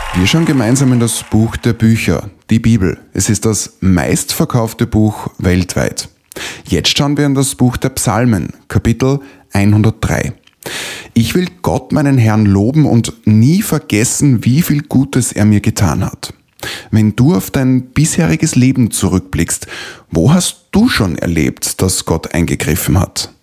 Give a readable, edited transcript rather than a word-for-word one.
Wir schauen gemeinsam in das Buch der Bücher, die Bibel. Es ist das meistverkaufte Buch weltweit. Jetzt schauen wir in das Buch der Psalmen, Kapitel 103. Ich will Gott, meinen Herrn, loben und nie vergessen, wie viel Gutes er mir getan hat. Wenn du auf dein bisheriges Leben zurückblickst, wo hast du schon erlebt, dass Gott eingegriffen hat?